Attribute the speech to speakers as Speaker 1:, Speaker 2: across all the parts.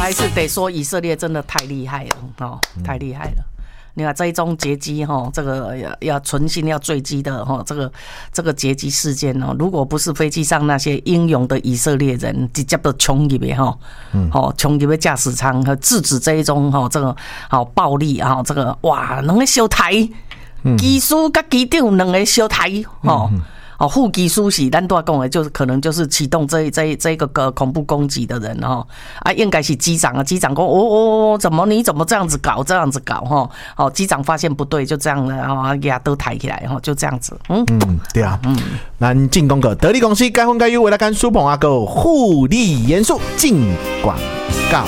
Speaker 1: 还是得说以色列真的太厉害了哦，太厉害了。你看这一宗劫机哈，这个要存心要坠机的哈，这个劫机事件哦，如果不是飞机上那些英勇的以色列人直接都冲入去哈，冲入去驾驶舱和制止这一宗哈这个好暴力啊，这个哇，两个小台，机师跟机长两个小台哦。副机师是咱都讲的，就是可能就是启动这个恐怖攻击的人哦，应该是机长啊，机长讲你怎么这样子搞哈，机长发现不对，就这样了，给他都抬起来，就这样子，
Speaker 2: 对啊，咱进攻个得力公司该分该优为了跟苏鹏阿哥互利严肃进广告。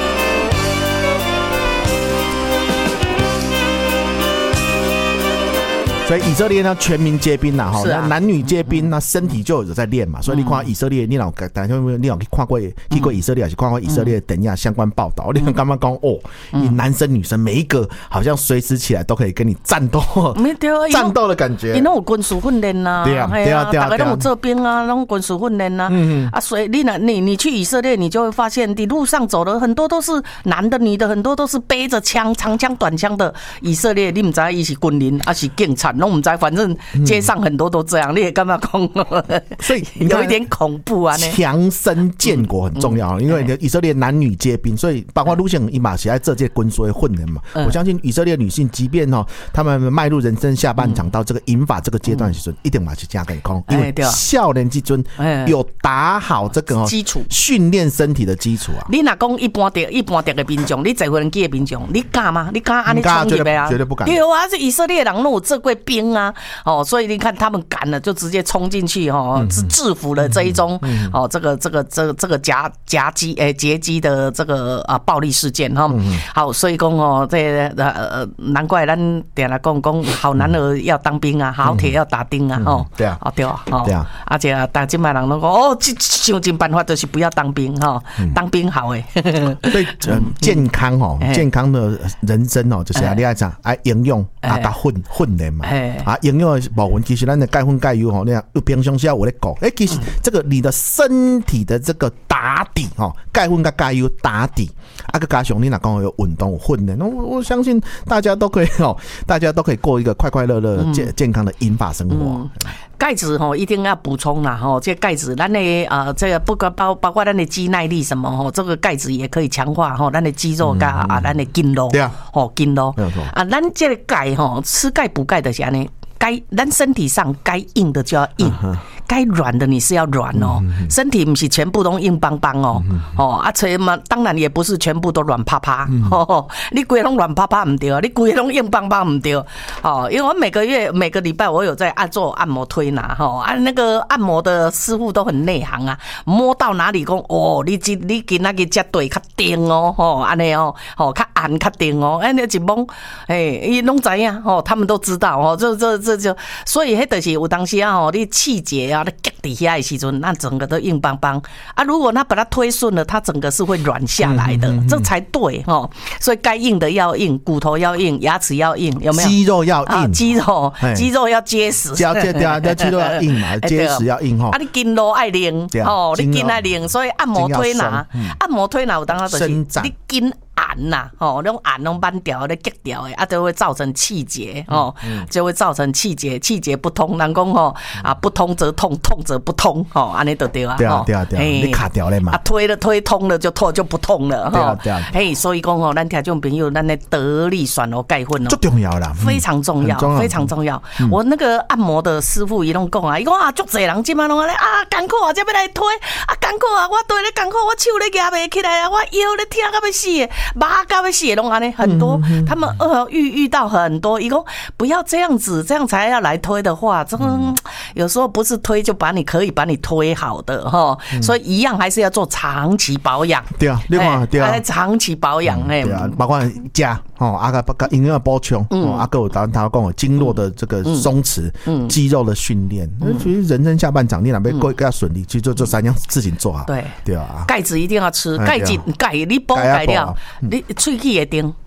Speaker 2: 所以以色列呢全民皆兵啦，哈，男女皆兵，那身体就有在练嘛。所以你看以色列，你有看过以色列，还是看过以色列等一下相关报道？你看刚刚讲哦，男生女生每一个好像随时起来都可以跟你战斗的感觉。
Speaker 1: 因为有军事训练呐，
Speaker 2: 对啊，
Speaker 1: 大家都有这兵啊，都军事训练呐。所以你去以色列，你就会发现，你路上走的很多都是男的、女的，很多都是背着枪、长枪、短枪的以色列，你不知道他是军人还是警察。我们在反正街上很多都这样，你也干嘛讲？
Speaker 2: 所以
Speaker 1: 有一点恐怖啊！
Speaker 2: 强身健国很重要，因为以色列男女皆兵，所以包括路线一马是在这届军所的混人嘛。我相信以色列女性，即便他们迈入人生下半场到这个银发这个阶段时，一定嘛是这样跟你讲，因为少年之尊有打好这个基础训练身体的基础啊。
Speaker 1: 你若讲一般的民众，你坐飞机的民众，你敢吗？你敢安尼冲入去啊？
Speaker 2: 绝对不敢。
Speaker 1: 对啊，是以色列人都有做过兵啊，所以你看他们敢了，就直接冲进去制服了这一宗这个劫机的这个暴力事件哈。好，所以讲这难怪咱点来讲好男儿要当兵啊，好铁要打钉啊，
Speaker 2: 对啊，
Speaker 1: 对啊，而且大今摆人都讲想尽办法就是不要当兵当兵好诶。
Speaker 2: 所以健康的人生就是你爱讲营养甲训练嘛。营养的部分其实咱的钙分钙油你看平常时有在讲，其实这个你的身体的这个打底钙分跟钙油打底，个加上你若讲有运动有训练，我相信大家都可以过一个快快乐乐健康的银发生活。
Speaker 1: 钙质一定要补充啦这钙质咱的这个包括咱的肌耐力什么这个钙质也可以强化咱的肌肉跟咱的筋肉，对啊，筋肉咱这个钙吃钙补钙的是安尼。咱身体上该硬的就要硬，该软的你是要软哦。身体不是全部都硬邦邦所以嘛，当然也不是全部都软趴趴你规拢软趴趴唔对，你规拢硬邦邦唔对因为我每个礼拜我有在做按摩推拿那个按摩的师傅都很内行啊，摸到哪里讲你今仔日才对较定安尼较按较定那一摸伊拢知影他们都知道这就所以迄就是有当时你气节你夹底下的时阵，那整个都硬邦邦如果他把它推顺了，它整个是会软下来的，这才对所以该硬的要硬，骨头要硬，牙齿要硬，有没有？
Speaker 2: 肌肉要硬，
Speaker 1: 肌肉要结实，
Speaker 2: 肌肉要硬嘛，结实要硬
Speaker 1: 你筋肉爱练你筋爱练，所以按摩推拿有当时就是你筋按呐那种按拢扳掉的夹掉的就会造成气结就会造成气结不通，人讲不通则痛，痛则不通安尼就对啊。
Speaker 2: 对啊，你卡掉了嘛
Speaker 1: 推通了就不痛了
Speaker 2: 对啊
Speaker 1: 所以讲咱听众朋友咱的得力选钙粉
Speaker 2: 最重要啦，
Speaker 1: 非常重要非常重要。我那个按摩的师傅伊拢讲伊讲足侪人今晚拢咧艰苦才要来推艰苦我对咧艰苦，我手咧夹袂起来我腰咧痛到要死麻到要死拢安尼很多他们遇到很多伊讲不要这样子，这样才要来推的话，这个有时候不是推就可以把你推好的所以一样还是要做长期保养。
Speaker 2: 对啊，另外对啊，
Speaker 1: 长期保养对
Speaker 2: 啊，包括食营养补充还有他讲的经络的这个松弛，肌肉的训练，其实人生下半场你若要过较顺利，其实这三样事情做好。对啊，
Speaker 1: 钙质一定要吃，钙你补钙了，你喙齿会定，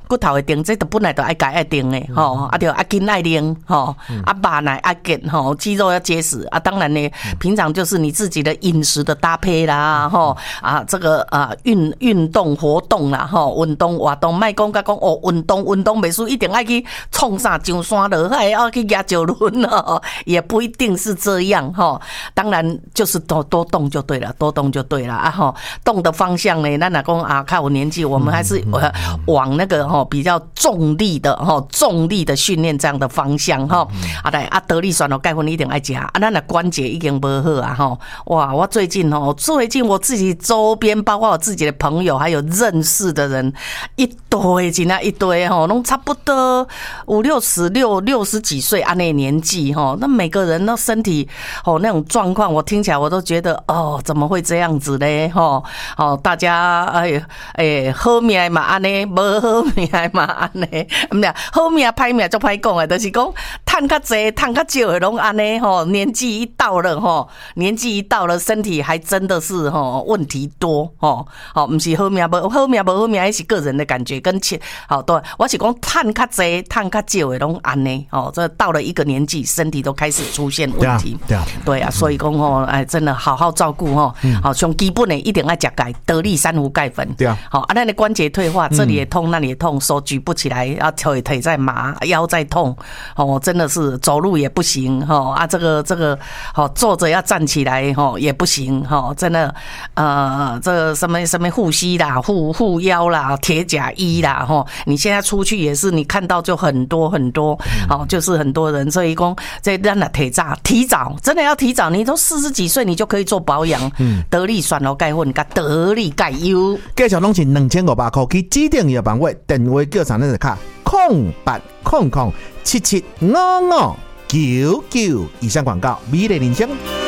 Speaker 1: 骨头会定，这都本来就爱改爱定的吼，啊，就爱筋爱练吼，啊，肉奶爱减吼，肌肉要结实啊。当然呢，平常就是你自己的饮食的搭配啦吼，啊，这个运动活动啦吼，运动活动，莫讲甲讲哦，运动袂输，一定爱去冲啥上山落海，要去压石轮哦，也不一定是这样吼。当然就是多动就对了，多动就对了啊吼。动的方向呢，咱若讲啊，看我年纪，我们还是往那个比较重力的训练这样的方向哈。啊来啊，得力酸哦，钙粉一定爱吃啊。咱的关节已经不好啊哈。哇，我最近我自己周边，包括我自己的朋友，还有认识的人，一堆真的一堆哈，拢差不多60几岁啊那年纪哈。那每个人的身体那种状况，我听起来我都觉得怎么会这样子嘞哈？大家好命嘛安尼，无好命嘛安尼，唔啦，好命歹命就歹讲诶，就是讲赚较济、赚较少诶，拢安尼吼。年纪一到了，身体还真的是问题多吼。唔是好命无好命，那是个人的感觉跟钱。对，我是讲赚较济、赚较少诶，拢安尼这到了一个年纪，身体都开始出现问题。对啊，所以讲真的好好照顾从基本的一定要吃钙，得力珊瑚钙粉。对啊，咱的关节退化，这里也痛，那里也痛，手举不起来，腿在麻，腰在痛，真的是走路也不行这个坐着要站起来也不行真的这个什么护膝啦、护腰啦、铁甲衣啦你现在出去也是，你看到就很多就是很多人，所以讲这咱的提早真的要提早，你都40几岁你就可以做保养，得力酸老钙粉跟得力钙优，
Speaker 2: 价钱拢是2500块，去指定药房位电话叫上那卡0800775599。以上广告，美丽人生。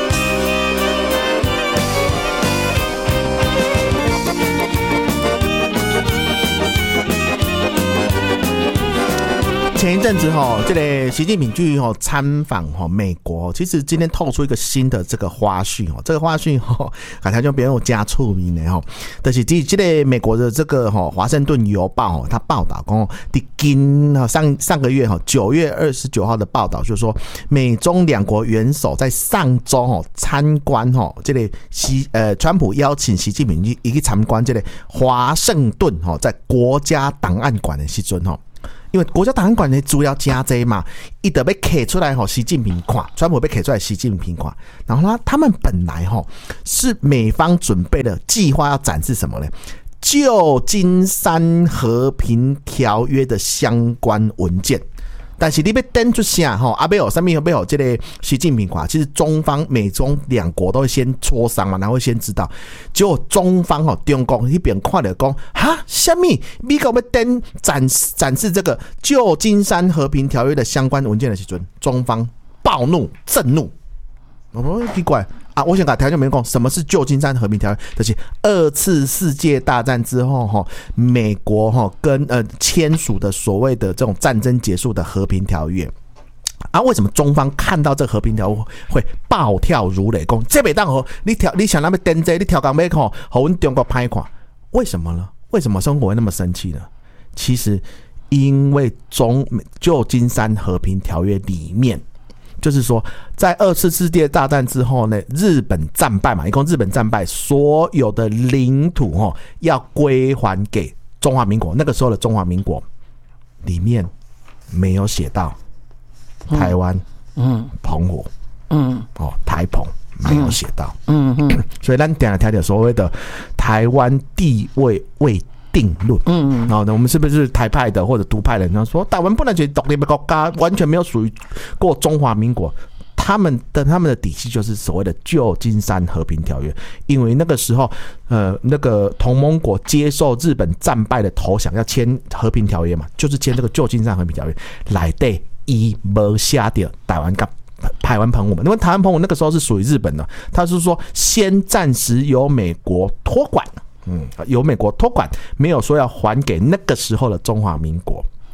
Speaker 2: 前一阵子这个习近平去参访美国，其实今天透出一个新的这个花絮这个花絮好像就别人加出名的就是这个美国的这个华盛顿邮报他报道讲上个月9月29号的报道，就是说美中两国元首在上周参观这个川普邀请习近平去参观这个华盛顿在国家档案馆的时阵因为国家档案馆的主要加这嘛，一直被刻出来习近平看，川普被刻出来习近平看。然后他们本来是美方准备的计划要展示什么呢？旧金山和平条约的相关文件。但是你要登出啥要有上面要有这个习近平看，其实中方美中两国都会先磋商嘛，然后会先知道。结果中方中国那边看了讲哈，什么美国要登展示这个旧金山和平条约的相关文件的时阵，中方暴怒震怒。奇怪我想跟条件没讲什么是旧金山和平条约，就是2次世界大战之后美国跟签署的所谓的这种战争结束的和平条约为什么中方看到这个和平条约会暴跳如雷，说这不能你想那边登这你跳港要看我们中国拍看，为什么呢？为什么中国会那么生气呢？其实因为旧金山和平条约里面就是说在2次世界大战之后呢，日本战败嘛，一共日本战败，所有的领土要归还给中华民国。那个时候的中华民国里面没有写到台湾澎湖台澎没有写到所以咱等下听所谓的台湾地位未定论然后呢，我们是不是台派的或者独派的人说台湾不能是独立的国家，完全没有属于过中华民国。他们的底气就是所谓的旧金山和平条约，因为那个时候那个同盟国接受日本战败的投降要签和平条约嘛，就是签这个旧金山和平条约来对伊没下掉台湾跟台湾澎湖嘛，因为台湾澎湖那个时候是属于日本的，他是说先暂时由美国托管由美国托管，没有说要还给那个时候的中华民国。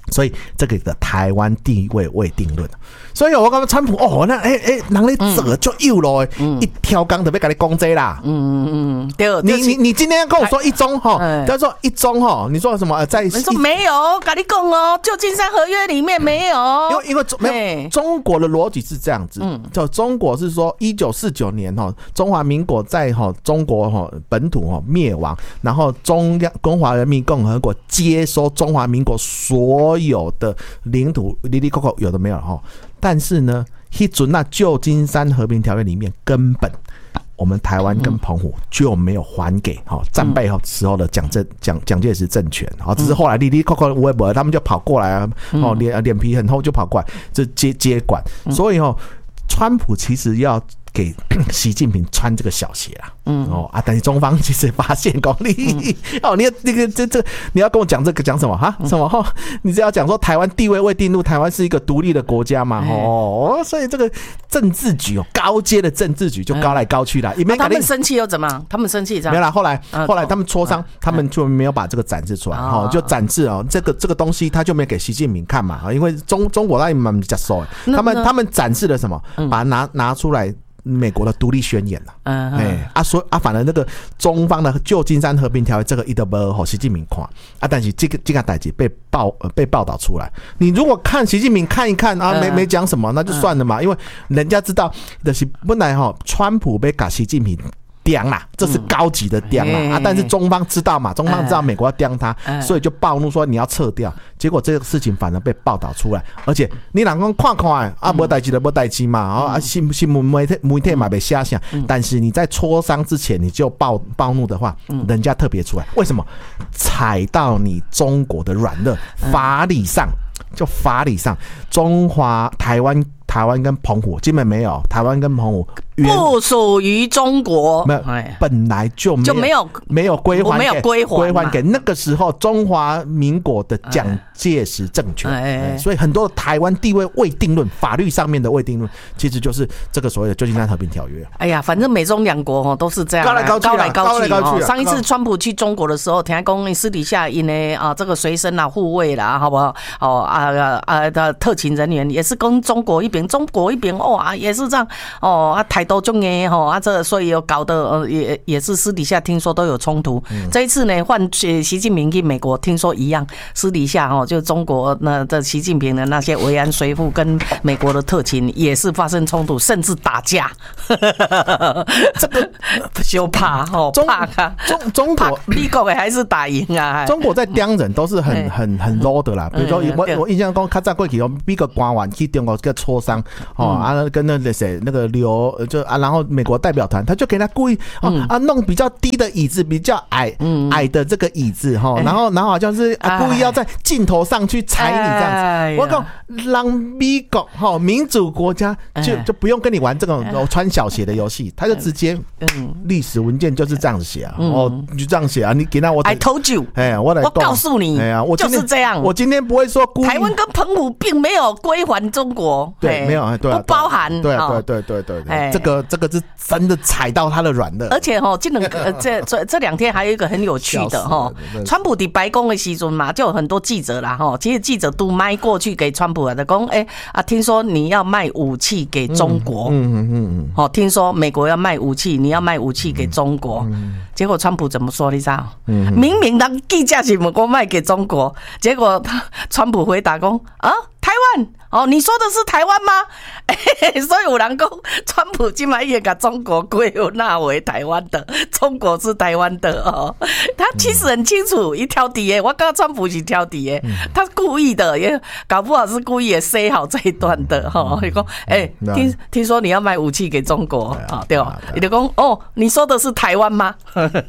Speaker 2: 所以这个的台湾地位未定论。所以我感觉川普那人咧做就有咯，一条钢就要跟你讲这啦。
Speaker 1: 对，
Speaker 2: 你今天跟我说一中叫做一中你说什么在？
Speaker 1: 你说没有，跟你讲哦，旧金山合约里面没有，
Speaker 2: 因为没有中国的逻辑是这样子，就中国是说1949年中华民国在中国本土灭亡，然后中华人民共和国接收中华民国所有的领土，里里扣扣有的没有但是呢，那时候旧金山和平条约里面根本我们台湾跟澎湖就没有还给战败时候的蒋介石政权，只是后来里里扣扣微博他们就跑过来脸皮很厚就跑过来就接管，所以川普其实要给习近平穿这个小鞋啦。但是中方其实发现你那个这你要跟我讲这个讲什么哈？什么你只要讲说台湾地位未定论，台湾是一个独立的国家嘛？所以这个政治局高阶的政治局就高来高去啦。
Speaker 1: 他们生气又怎么样？他们生气这样
Speaker 2: 没有啦。后来他们磋商，他们就没有把这个展示出来就展示这个东西他就没给习近平看嘛，因为中国那里蛮接受，他们展示了什么？把它拿出来。美国的独立宣言反而那个中方的旧金山和平条约这个一直没有习近平看但是这个事情被报道出来。你如果看习近平看一看没讲什么，那就算了嘛，因为人家知道就是本来川普被搞习近平刁啦，这是高级的刁啦但是中方知道嘛，中方知道美国要刁他，所以就暴怒说你要撤掉。结果这个事情反而被报道出来，而且你人讲看没事就没事嘛新闻媒体嘛被写下，但是你在磋商之前你就暴怒的话，人家特别出来，为什么？踩到你中国的软肋，法理上中华台湾跟澎湖基本没有，台湾跟澎湖
Speaker 1: 不属于中国，
Speaker 2: 本来就没有归还给那个时候中华民国的蒋介石政权，所以很多台湾地位未定论，法律上面的未定论，其实就是这个所谓的旧金山和平条约。
Speaker 1: 反正美中两国都是这样高来高去。上一次川普去中国的时候，听说私底下因为这个随身护卫啦，好不好？特勤人员也是跟中国一边也是这样台都中这所以有搞得也是私底下听说都有冲突。这一次呢，换习近平去美国，听说一样，私底下就中国的习近平的那些维安随扈跟美国的特勤也是发生冲突，甚至打架。这个就怕中国美国还是打赢啊。
Speaker 2: 中国在刁人都是很 low 的啦，比如说我印象中较早过去美国官员去中国个磋商跟那谁那个然后美国代表团他就给他故意弄比较低的椅子，比较矮的这个椅子然后好像是故意要在镜头上去踩你这样子。我讲让美国民主国家就不用跟你玩这种穿小鞋的游戏，他就直接历史文件就是这样写就这样写你给他
Speaker 1: I told you 我告诉你就是这样。
Speaker 2: 我今天不会说故意，
Speaker 1: 台湾跟澎湖并没有归还中国，
Speaker 2: 对，没有不
Speaker 1: 包含
Speaker 2: 对，这个是真的踩到他的软肋。
Speaker 1: 而且这两天还有一个很有趣的川普在白宫的时候嘛，就有很多记者啦其实记者都麦过去给川普的说听说你要卖武器给中国听说美国要卖武器，你要卖武器给中国结果川普怎么说你知道明明当记者是美国卖给中国，结果川普回答说台湾你说的是台湾吗？所以有人说川普今晚也把中国归纳为台湾的，中国是台湾的他其实很清楚一挑底我刚刚川普是挑底他故意的，也搞不好是故意也塞好这一段的你说听说你要卖武器给中国对吧？你就说你说的是台湾吗？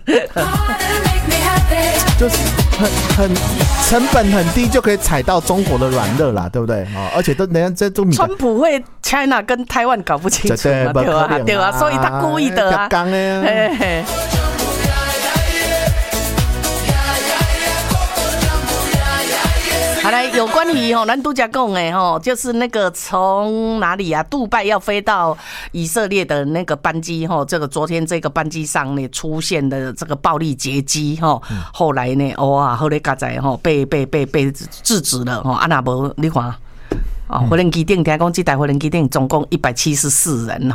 Speaker 2: 就是很成本很低就可以踩到中国的软肋啦，对不对？而且人家这都
Speaker 1: 川普会 China 跟台湾搞不清楚嘛，对吧？所以他故意的啊。 好来，有关于咱都讲的就是那个从哪里啊？杜拜要飞到以色列的那个班机这个昨天这个班机上呢出现的这个暴力劫机后来呢，哇，后来刚才被制止了啊，那无你看。飞机顶听讲，这台飞机顶总共174人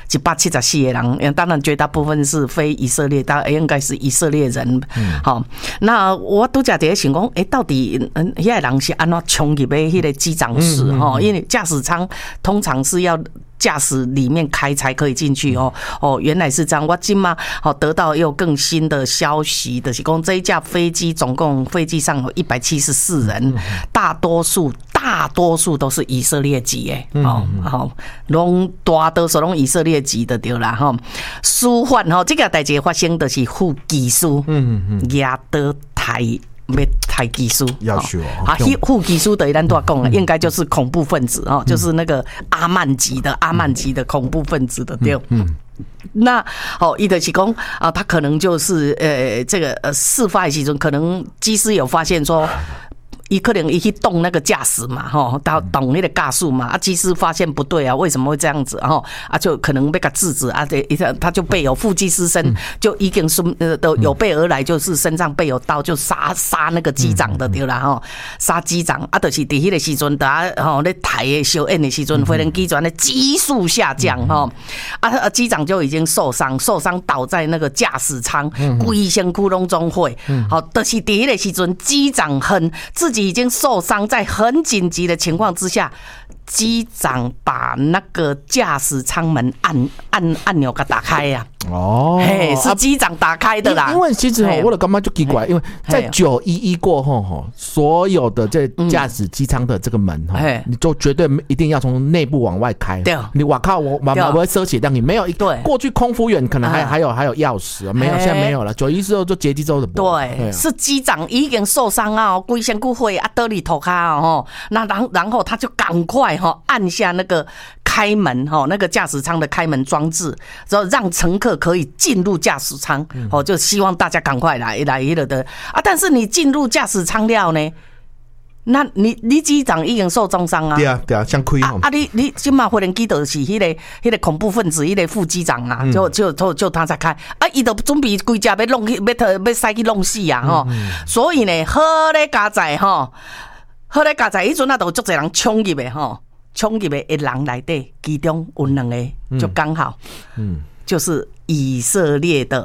Speaker 1: ，174个人，当然绝大部分是非以色列，大概应该是以色列人。好，那我都在在想讲，到底那个人是安怎冲入的那个机长室因为驾驶舱通常是要驾驶里面开才可以进去原来是这样。我今嘛得到又更新的消息，就是讲这一架飞机总共飞机上有174人，大多数都是以色列籍的大多数拢以色列籍的对啦事发这个代志发生的是副技师亚德台技师
Speaker 2: 要求
Speaker 1: 副技师的咱都讲了，应该就是恐怖分子就是那个阿曼级的恐怖分子的对。那伊就是讲他可能就是这个事发的时阵，可能机师有发现说。伊可能去动那个驾驶嘛，到动那个驾驶嘛，机师发现不对啊，为什么会这样子就可能被他制止他就备有副机师身，就已经都有备而来，就是身上备有刀，就杀那个机长的对啦杀机长就是在迄个时阵，在台的小演的时阵，飞机转的急速下降机长就已经受伤倒在那个驾驶舱，规身躯拢总毁，就是在迄个时阵，机长自己已经受伤，在很紧急的情况之下，机长把那个驾驶舱门按钮给打开呀。是机长打开的啦。
Speaker 2: 因为其实我的感觉就奇怪，因为在911过后所有的这驾驶机舱的这个门你就绝对一定要从内部往外开。你哇靠，我不会奢侈让你没有过去空服员可能还有钥匙没有，现在没有了。911之后就劫机之后的
Speaker 1: 对，是机长已经受伤啊，规身躯毁倒里头卡那然后他就赶快按下那个开门那个驾驶舱的开门装置，然后让乘客可以进入驾驶舱就希望大家赶快来的但是你进入驾驶舱了呢，那你机长已经受重伤啊。
Speaker 2: 对啊，像亏
Speaker 1: 你今嘛飞机就是那个恐怖分子，那个副机长啊，就他在开他都准备规家要塞去弄死啊所以呢，好咧加在迄阵都有足侪人冲入的冲入的人内底，其中有2个就刚好就是以色列的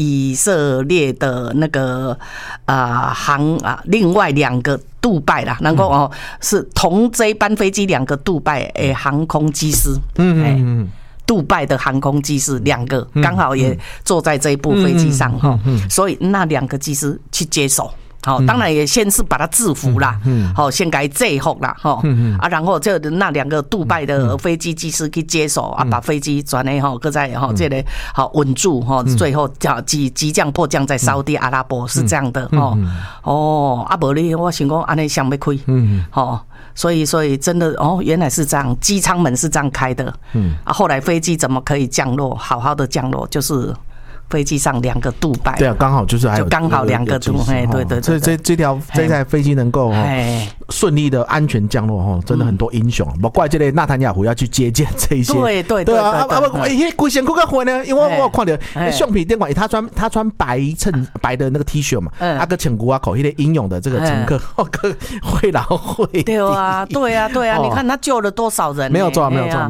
Speaker 1: 那个另外2个杜拜啦，然后是同这一班飞机2个杜拜的航空机师，杜拜的航空机师2个刚好也坐在这一部飞机上所以那2个机师去接手。当然也先是把他制服啦，先给他制服啦，然后就那2个杜拜的飞机机师去接手把飞机转来搁在这里稳住最后急降迫降在沙特阿拉伯是这样的不然我想说这样想要开所以真的原来是这样，机舱门是这样开的后来飞机怎么可以降落，好好的降落，就是飞机上2个杜拜，
Speaker 2: 对啊，刚好就是
Speaker 1: 刚好2个杜拜，对，
Speaker 2: 所以这台飞机能够顺利的安全降落真的很多英雄，包括这个纳坦雅胡要去接见这一些，对啊，规身躯较混呢，因为我有看到相片顶管他穿白的那个 T 恤嘛，个穿牛仔裤，那个英勇的这个乘客会劳会
Speaker 1: 对啊，你看他救了多少人，
Speaker 2: 没有错，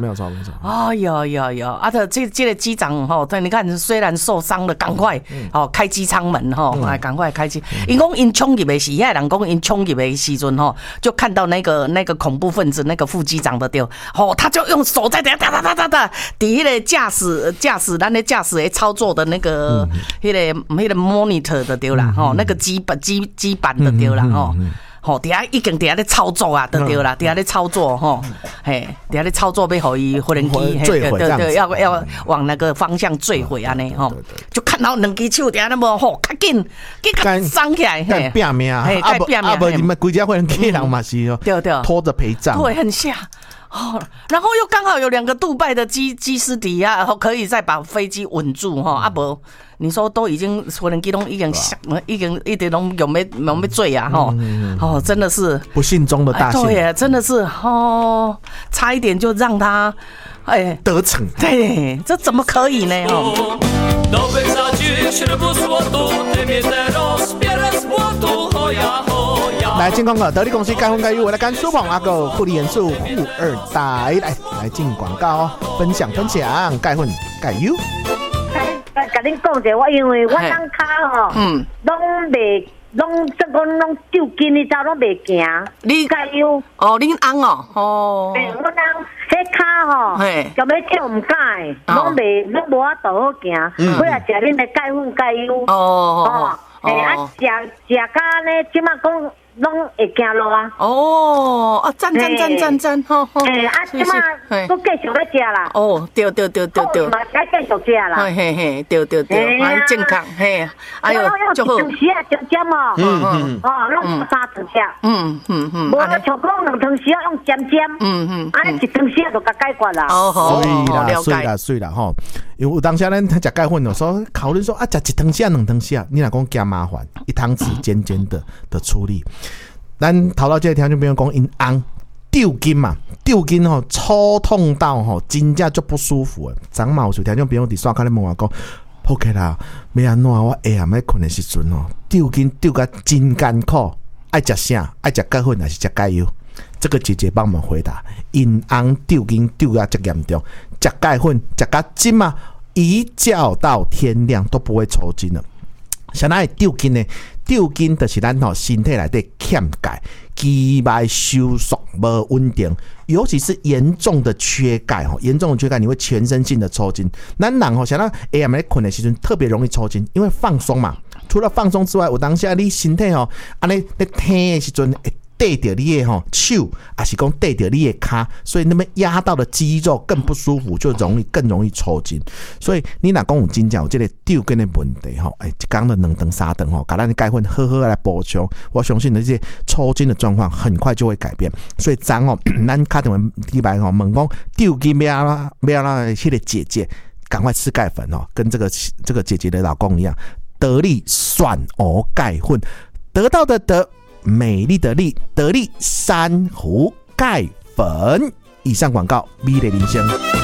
Speaker 1: 有这个机长你看虽然受伤了，赶快开机舱门赶快开机。因讲因冲入的时，遐人讲因冲入的时阵就看到那个恐怖分子那个副机长的对他就用手在哒，底下的驾驶咱的驾驶的操作的那个那个 monitor 的对啦那个机板的对啦底下已经底下在操作啊，对啦，底下在操作底下在操作，要予伊飞机
Speaker 2: 坠毁，对，
Speaker 1: 要往那个方向坠毁安尼就看到2只手底下那么较紧，松起来，
Speaker 2: 拼命不你们规家飞机人嘛是对，拖着陪葬，
Speaker 1: 对，很吓。然后又刚好有2个杜拜的机师底下可以再把飞机稳住不你说都已经无人机拢已经一直拢有没醉啊吼，哦，真的是
Speaker 2: 不幸中的大幸，
Speaker 1: 对，真的是哦，差一点就让他
Speaker 2: 得逞，
Speaker 1: 对，这怎么可以呢？哦。
Speaker 2: 来，进广告，得力公司盖婚盖玉，我来干苏鹏阿哥护理元素富二代，来进广告哦，分享盖婚盖玉。
Speaker 3: 甲恁讲者，我因为我当骹吼，拢袂，拢即讲拢丢筋的，走拢袂行。你加油
Speaker 1: 哦，恁翁哦，
Speaker 3: 我当迄骹吼，就要跳唔敢，拢无法度好行。我也食恁的钙粉钙油啊，食甲呢，即马讲。拢会行路啊！
Speaker 1: 哦，啊，赞，吼吼！
Speaker 3: 即马都继续要食啦。
Speaker 1: 哦，对，
Speaker 3: 嘛该继续食啦。
Speaker 1: 嘿，对，还健康，嘿，哎呦，就好。
Speaker 3: 长时啊，就尖哦，拢3顿食。无像讲2顿时啊用尖，安尼1顿时就甲解决啦。
Speaker 1: 哦，
Speaker 2: 水啦吼。因为有当时咱食钙粉有时候考虑说啊，食1汤匙2汤匙，你若讲加麻烦，1汤匙尖的处理。咱头到这个条件，比如讲因翁丢筋嘛，丢筋吼，抽痛到吼，真正就不舒服诶。昨嘛有时条件，比如伫刷卡咧问我讲 ，OK 啦，要安怎？我下暗要困的时阵吼，丢筋丢甲真艰苦，爱食啥？爱食钙粉还是食钙油？这个姐姐帮我们回答，因翁丢筋丢甲这严重，食钙粉食甲筋嘛，一觉到天亮都不会抽筋了。啥那会丢筋呢？丢筋就是咱身体内底欠钙，肌脉收缩无稳定，尤其是严重的缺钙严重的缺钙你会全身性的抽筋。咱人像咱下暗咧困的时阵特别容易抽筋，因为放松嘛。除了放松之外，有当下你身体安尼咧疼的时阵会带着你的手，还是讲带着你的脚，所以那么压到的肌肉更不舒服，就更容易抽筋。所以你若讲有真正有这个丢筋的问题一天的2顿3顿把咱的钙粉好好来补充，我相信这些抽筋的状况很快就会改变。所以咱咱打电话礼拜问讲丢筋要让那个姐姐赶快吃钙粉跟这个姐姐的老公一样，得力蒜藕钙粉，得到的得。美丽的丽，得力珊瑚钙粉。以上广告，美丽人生。